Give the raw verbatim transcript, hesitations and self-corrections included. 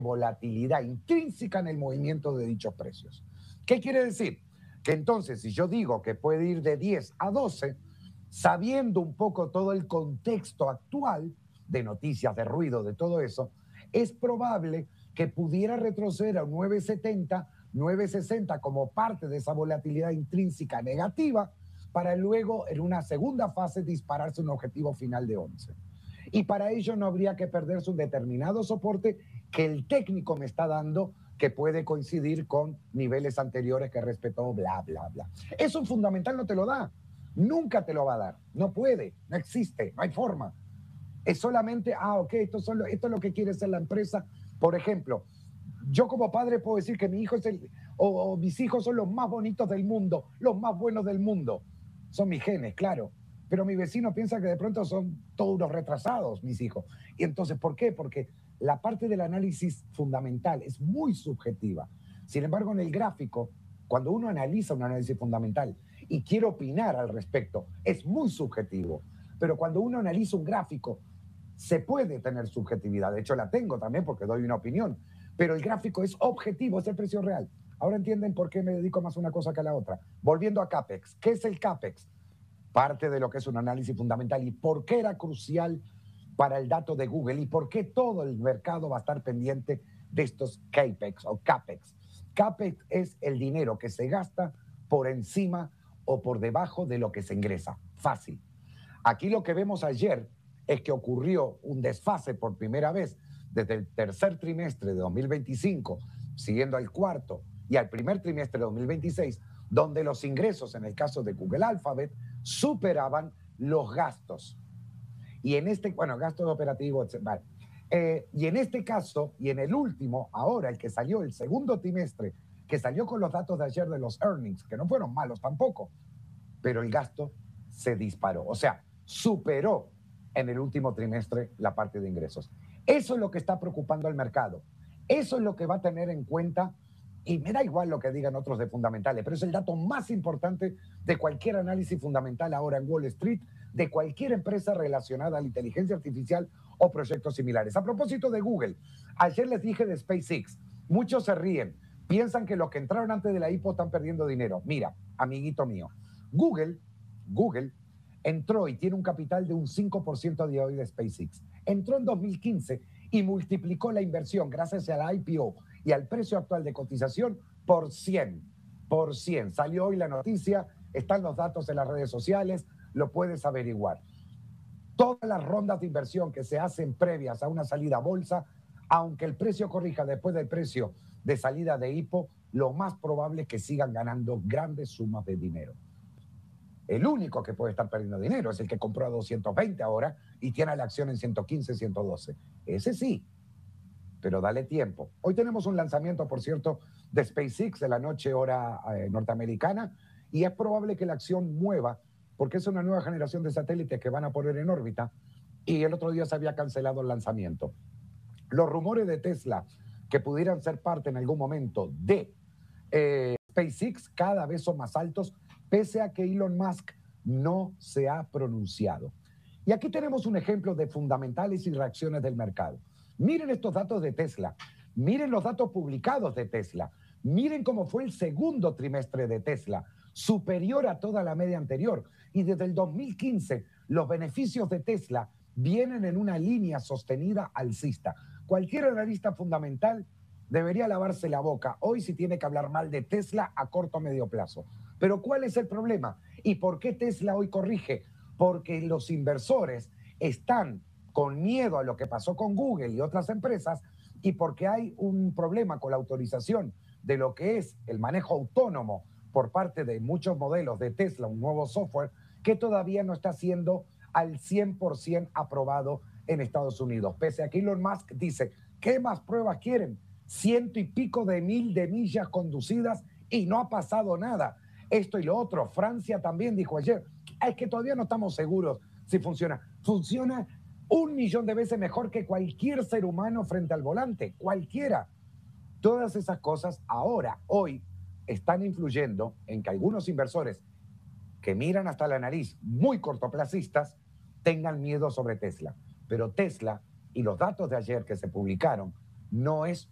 volatilidad intrínseca en el movimiento de dichos precios. ¿Qué quiere decir? Que entonces, si yo digo que puede ir de diez a doce, sabiendo un poco todo el contexto actual de noticias, de ruido, de todo eso, es probable que pudiera retroceder a un nueve setenta, nueve sesenta como parte de esa volatilidad intrínseca negativa para luego, en una segunda fase, dispararse un objetivo final de once. Y para ello no habría que perderse un determinado soporte que el técnico me está dando, que puede coincidir con niveles anteriores que respetó, bla, bla, bla. Eso un fundamental no te lo da. Nunca te lo va a dar. No puede, no existe, no hay forma. Es solamente, ah, ok, esto, son, esto es lo que quiere ser la empresa. Por ejemplo, yo como padre puedo decir que mi hijo es el, o, o mis hijos son los más bonitos del mundo, los más buenos del mundo. Son mis genes, claro. Pero mi vecino piensa que de pronto son todos unos retrasados, mis hijos. Y entonces, ¿por qué? Porque la parte del análisis fundamental es muy subjetiva. Sin embargo, en el gráfico, cuando uno analiza un análisis fundamental y quiere opinar al respecto, es muy subjetivo. Pero cuando uno analiza un gráfico, se puede tener subjetividad. De hecho, la tengo también porque doy una opinión. Pero el gráfico es objetivo, es el precio real. Ahora entienden por qué me dedico más a una cosa que a la otra. Volviendo a CAPEX. ¿Qué es el CAPEX? Parte de lo que es un análisis fundamental y por qué era crucial para el dato de Google y por qué todo el mercado va a estar pendiente de estos CAPEX o CAPEX. CAPEX es el dinero que se gasta por encima o por debajo de lo que se ingresa. Fácil. Aquí lo que vemos ayer es que ocurrió un desfase por primera vez desde el tercer trimestre de dos mil veinticinco, siguiendo al cuarto y al primer trimestre de dos mil veintiséis, donde los ingresos, en el caso de Google Alphabet, superaban los gastos. Y en este, bueno, gastos operativos, etcétera. Vale. Eh, y en este caso, y en el último, ahora el que salió, el segundo trimestre, que salió con los datos de ayer de los earnings, que no fueron malos tampoco, pero el gasto se disparó. O sea, superó en el último trimestre la parte de ingresos. Eso es lo que está preocupando al mercado. Eso es lo que va a tener en cuenta. Y me da igual lo que digan otros de fundamentales, pero es el dato más importante de cualquier análisis fundamental ahora en Wall Street, de cualquier empresa relacionada a la inteligencia artificial o proyectos similares. A propósito de Google, ayer les dije de SpaceX, muchos se ríen, piensan que los que entraron antes de la I P O están perdiendo dinero. Mira, amiguito mío, Google, Google entró y tiene un capital de un cinco por ciento de hoy de SpaceX. Entró en dos mil quince y multiplicó la inversión gracias a la I P O y al precio actual de cotización por cien, por cien. Salió hoy la noticia, están los datos en las redes sociales, lo puedes averiguar. Todas las rondas de inversión que se hacen previas a una salida a bolsa, aunque el precio corrija después del precio de salida de I P O, lo más probable es que sigan ganando grandes sumas de dinero. El único que puede estar perdiendo dinero es el que compró a doscientos veinte ahora y tiene la acción en ciento quince, ciento doce. Ese sí, pero dale tiempo. Hoy tenemos un lanzamiento, por cierto, de SpaceX de la noche hora eh, norteamericana y es probable que la acción mueva porque es una nueva generación de satélites que van a poner en órbita y el otro día se había cancelado el lanzamiento. Los rumores de Tesla que pudieran ser parte en algún momento de eh, SpaceX cada vez son más altos, pese a que Elon Musk no se ha pronunciado. Y aquí tenemos un ejemplo de fundamentales y reacciones del mercado. Miren estos datos de Tesla, miren los datos publicados de Tesla, miren cómo fue el segundo trimestre de Tesla, superior a toda la media anterior. Y desde el dos mil quince, los beneficios de Tesla vienen en una línea sostenida alcista. Cualquier analista fundamental debería lavarse la boca hoy si tiene que hablar mal de Tesla a corto o medio plazo. Pero ¿cuál es el problema? ¿Y por qué Tesla hoy corrige? Porque los inversores están con miedo a lo que pasó con Google y otras empresas y porque hay un problema con la autorización de lo que es el manejo autónomo por parte de muchos modelos de Tesla, un nuevo software que todavía no está siendo al cien por ciento aprobado en Estados Unidos. Pese a que Elon Musk dice, ¿qué más pruebas quieren? Ciento y pico de mil de millas conducidas y no ha pasado nada. Esto y lo otro. Francia también dijo ayer, es que todavía no estamos seguros si funciona. Funciona un millón de veces mejor que cualquier ser humano frente al volante, cualquiera. Todas esas cosas ahora, hoy, están influyendo en que algunos inversores que miran hasta la nariz, muy cortoplacistas, tengan miedo sobre Tesla. Pero Tesla y los datos de ayer que se publicaron no es